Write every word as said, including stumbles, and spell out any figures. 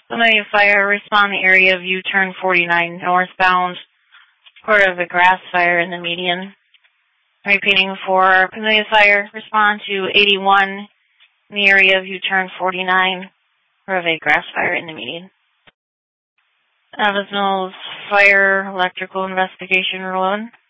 Familiar Fire, respond the area of U-turn forty-nine northbound, part of a grass fire in the median. Repeating for Familiar Fire, respond to eighty-one in the area of U-turn forty-nine, part of a grass fire in the median. Adams Mills Fire Electrical Investigation Rule one.